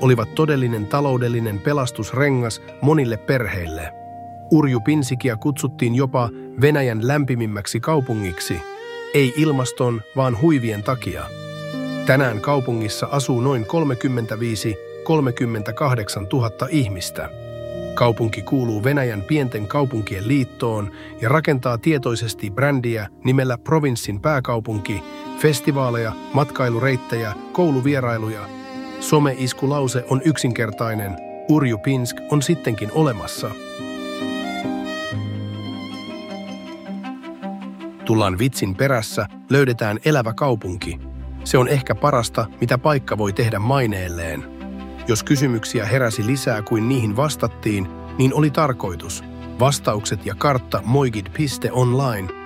olivat todellinen taloudellinen pelastusrengas monille perheille. Urjupinskiä kutsuttiin jopa Venäjän lämpimimmäksi kaupungiksi, ei ilmaston, vaan huivien takia. Tänään kaupungissa asuu noin 38 000 ihmistä. Kaupunki kuuluu Venäjän pienten kaupunkien liittoon ja rakentaa tietoisesti brändiä nimellä provinssin pääkaupunki, festivaaleja, matkailureittejä, kouluvierailuja. Some-iskulause on yksinkertainen, Urjupinsk on sittenkin olemassa. Tullaan vitsin perässä, löydetään elävä kaupunki. Se on ehkä parasta, mitä paikka voi tehdä maineelleen. Jos kysymyksiä heräsi lisää kuin niihin vastattiin, niin oli tarkoitus. Vastaukset ja kartta moigid.online